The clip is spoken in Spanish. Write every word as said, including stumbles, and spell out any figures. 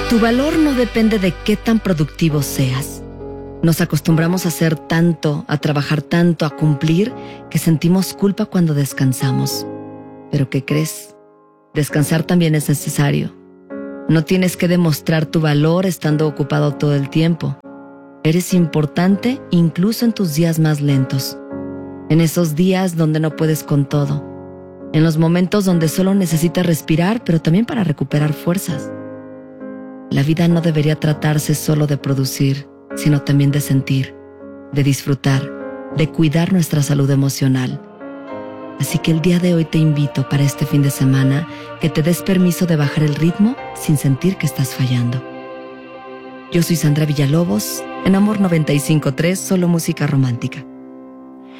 Tu valor no depende de qué tan productivo seas. Nos acostumbramos a hacer tanto, a trabajar tanto, a cumplir, que sentimos culpa cuando descansamos. ¿Pero qué crees? Descansar también es necesario. No tienes que demostrar tu valor estando ocupado todo el tiempo. Eres importante incluso en tus días más lentos. En esos días donde no puedes con todo. En los momentos donde solo necesitas respirar, pero también para recuperar fuerzas. La vida no debería tratarse solo de producir, sino también de sentir, de disfrutar, de cuidar nuestra salud emocional. Así que el día de hoy te invito para este fin de semana que te des permiso de bajar el ritmo sin sentir que estás fallando. Yo soy Sandra Villalobos, en Amor noventa y cinco punto tres, solo música romántica.